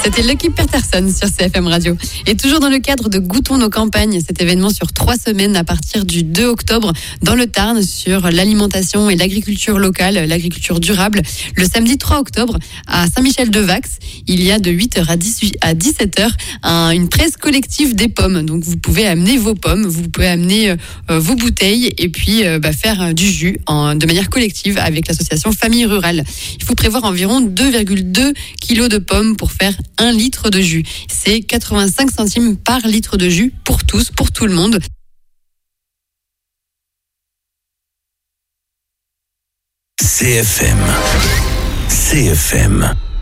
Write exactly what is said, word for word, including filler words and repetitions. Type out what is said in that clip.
C'était Lucky Peterson sur C F M Radio. Et toujours dans le cadre de Goûtons nos campagnes, cet événement sur trois semaines à partir du deux octobre dans le Tarn sur l'alimentation et l'agriculture locale, l'agriculture durable. Le samedi trois octobre à Saint-Michel-de-Vax, il y a de huit heures à dix-sept heures un, une presse collective des pommes. Donc vous pouvez amener vos pommes, vous pouvez amener euh, vos bouteilles et puis euh, bah, faire du jus en, de manière collective avec l'association Famille Rurale. Il faut prévoir environ deux virgule deux kilos de pommes pour faire un litre de jus. C'est quatre-vingt-cinq centimes par litre de jus pour tous, pour tout le monde. C F M. C F M.